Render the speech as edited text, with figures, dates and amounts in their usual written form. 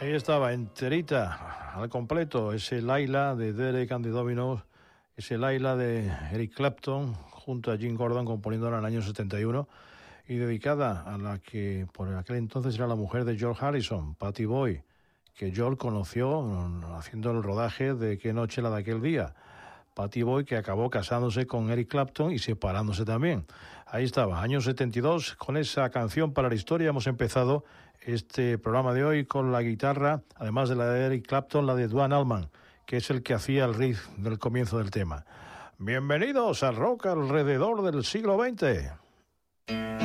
Ahí estaba, enterita, al completo, ese Laila de Derek and the Dominos, ese Laila de Eric Clapton, junto a Jim Gordon, componiéndola en el año 71, y dedicada a la que por aquel entonces era la mujer de George Harrison, Pattie Boyd, que George conoció haciendo el rodaje de Qué noche la de aquel día. Pattie Boyd, que acabó casándose con Eric Clapton y separándose también. Ahí estaba, año 72, con esa canción para la historia hemos empezado este programa de hoy con la guitarra, además de la de Eric Clapton, la de Duane Allman, que es el que hacía el riff del comienzo del tema. Bienvenidos al rock alrededor del siglo XX.